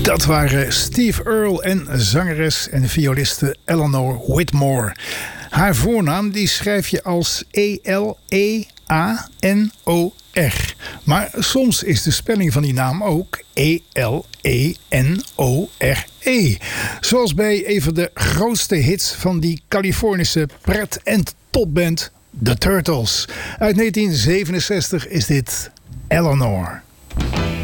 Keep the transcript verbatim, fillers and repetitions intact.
Dat waren Steve Earle en zangeres en violiste Eleanor Whitmore. Haar voornaam die schrijf je als E L E A N O R. Maar soms is de spelling van die naam ook E L E N O R E. Zoals bij een van de grootste hits van die Californische pret- en topband The Turtles. Uit negentien zevenenzestig is dit Eleanor.